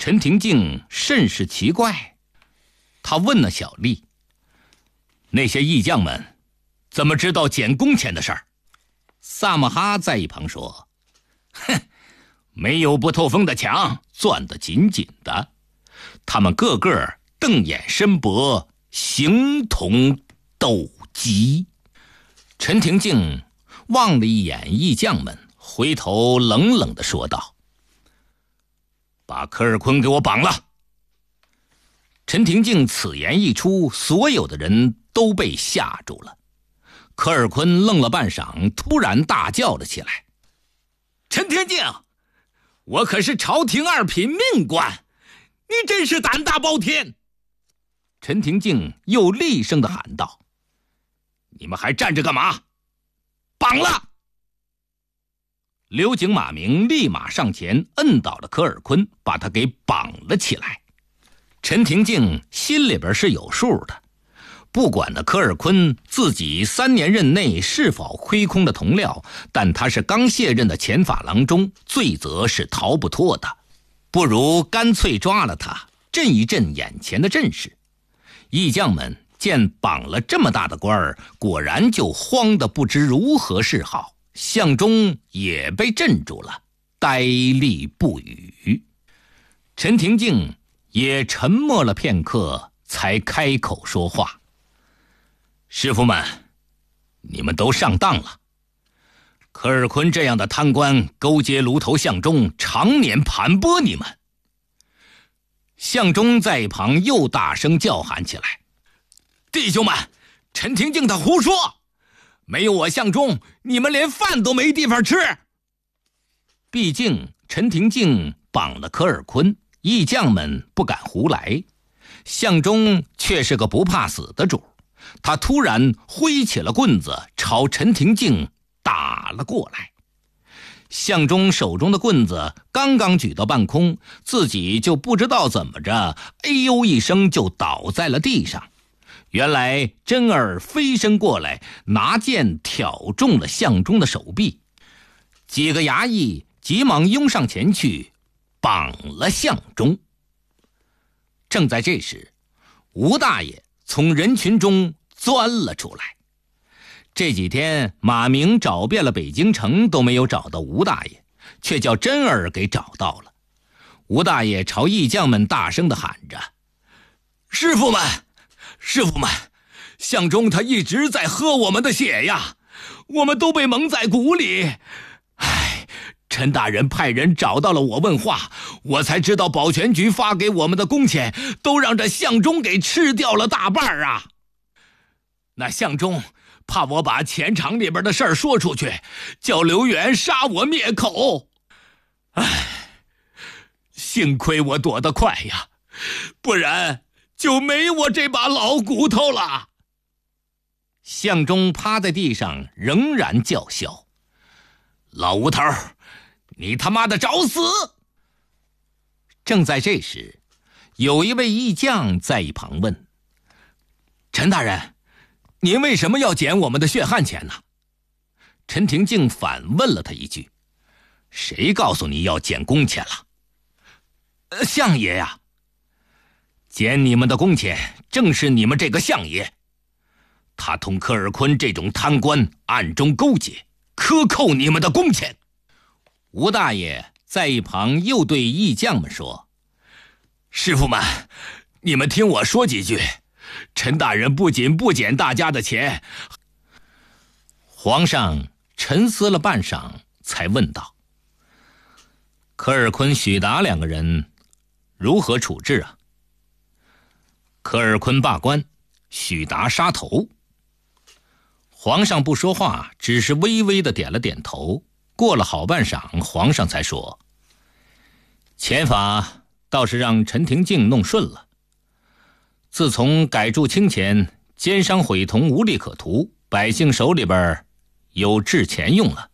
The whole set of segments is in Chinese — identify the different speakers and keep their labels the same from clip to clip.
Speaker 1: 陈廷敬甚是奇怪，他问了小丽：“那些义将们怎么知道捡工钱的事儿？”萨摩哈在一旁说：“哼，没有不透风的墙，攥得紧紧的。他们个个瞪眼深博，形同斗鸡。”陈廷敬望了一眼义将们，回头冷冷地说道：“把科尔坤给我绑了！”陈廷敬此言一出，所有的人都被吓住了。科尔坤愣了半晌，突然大叫了起来：“陈廷敬，我可是朝廷2品命官，你真是胆大包天！”陈廷敬又厉声地喊道：“你们还站着干嘛？绑了！”刘景、马明立马上前摁倒了科尔坤，把他给绑了起来。陈廷敬心里边是有数的，不管那科尔坤自己3年任内是否亏空了铜料，但他是刚卸任的前法郎中，罪责是逃不脱的，不如干脆抓了他，震一震眼前的阵势。义将们见绑了这么大的官儿，果然就慌得不知如何是好。项忠也被镇住了，呆立不语。陈廷敬也沉默了片刻，才开口说话：“师傅们，你们都上当了。科尔坤这样的贪官勾结卢头项忠，常年盘剥你们。”项忠在一旁又大声叫喊起来：“弟兄们，陈廷敬他胡说！没有我项忠，你们连饭都没地方吃。”毕竟陈廷敬绑了科尔坤，义将们不敢胡来，项忠却是个不怕死的主，他突然挥起了棍子，朝陈廷敬打了过来。项忠手中的棍子刚刚举到半空，自己就不知道怎么着，哎呦一声就倒在了地上。原来真儿飞身过来，拿剑挑中了项忠的手臂。几个衙役急忙拥上前去，绑了项忠。正在这时，吴大爷从人群中钻了出来。这几天马明找遍了北京城，都没有找到吴大爷，却叫真儿给找到了。吴大爷朝义将们大声地喊着：“师傅们，师傅们，项忠他一直在喝我们的血呀，我们都被蒙在鼓里。唉，陈大人派人找到了我问话，我才知道保全局发给我们的工钱都让这项忠给吃掉了大半啊。那项忠怕我把钱场里边的事儿说出去，叫刘元杀我灭口。唉，幸亏我躲得快呀，不然就没我这把老骨头了。”项忠趴在地上仍然叫嚣：“老吴头，你他妈的找死！”正在这时，有一位义将在一旁问：“陈大人，您为什么要捡我们的血汗钱呢？”陈廷敬反问了他一句：“谁告诉你要捡工钱了？”“项爷呀。”“捡你们的工钱正是你们这个项爷，他同科尔坤这种贪官暗中勾结，克扣你们的工钱。”吴大爷在一旁又对义将们说：“师傅们，你们听我说几句，陈大人不仅不捡大家的钱。”皇上沉思了半晌，才问道：“科尔坤、许达2个人如何处置啊？”“科尔坤罢官，许达杀头。”皇上不说话，只是微微的点了点头。过了好半晌，皇上才说：“钱法倒是让陈廷敬弄顺了。自从改铸清钱，奸商毁铜无利可图，百姓手里边有制钱用了。”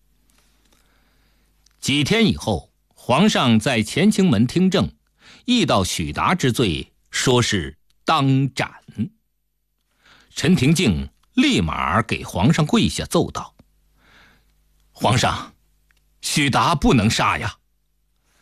Speaker 1: 几天以后，皇上在乾清门听政，议到许达之罪，说是当斩。陈廷敬立马给皇上跪下奏道：“皇上，许达不能杀呀！